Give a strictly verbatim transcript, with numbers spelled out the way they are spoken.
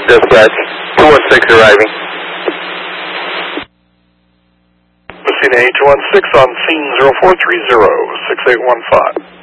dispatch. two one six arriving. Messina two one six on scene zero four three zero, six eight one five.